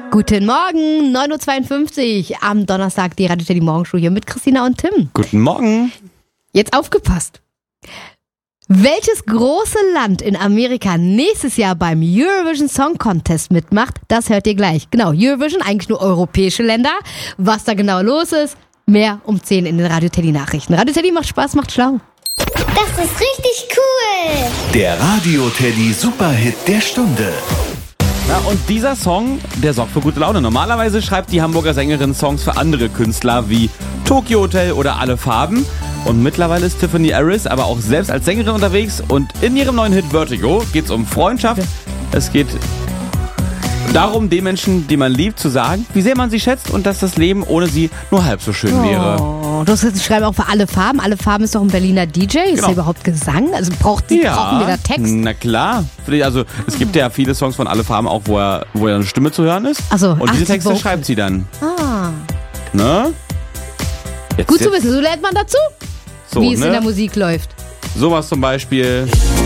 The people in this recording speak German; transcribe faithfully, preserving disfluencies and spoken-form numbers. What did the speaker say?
Guten Morgen, neun Uhr zweiundfünfzig am Donnerstag, die Radio Teddy Morgenshow hier mit Christina und Tim. Guten Morgen. Jetzt aufgepasst. Welches große Land in Amerika nächstes Jahr beim Eurovision Song Contest mitmacht, das hört ihr gleich. Genau, Eurovision, eigentlich nur europäische Länder. Was da genau los ist, mehr um zehn in den Radio Teddy Nachrichten. Radio Teddy macht Spaß, macht schlau. Das ist richtig cool. Der Radio Teddy Superhit der Stunde. Na, und dieser Song, der sorgt für gute Laune. Normalerweise schreibt die Hamburger Sängerin Songs für andere Künstler wie Tokyo Hotel oder Alle Farben. Und mittlerweile ist Tiffany Harris aber auch selbst als Sängerin unterwegs. Und in ihrem neuen Hit Vertigo geht es um Freundschaft. Es geht darum, den Menschen, die man liebt, zu sagen, wie sehr man sie schätzt und dass das Leben ohne sie nur halb so schön wäre. Oh, du schreibst auch für Alle Farben. Alle Farben ist doch ein Berliner D J. Ist Genau. der überhaupt Gesang? Also braucht die, Ja, brauchen wir da Text? Na klar. Also es gibt ja viele Songs von Alle Farben auch, wo, er, wo er eine Stimme zu hören ist. Ach so, Und ach, diese die Texte Vocals. schreibt sie dann. Ah, Ne? Jetzt, gut zu jetzt, wissen. So lernt man dazu, so, wie es ne? in der Musik läuft. Sowas zum Beispiel.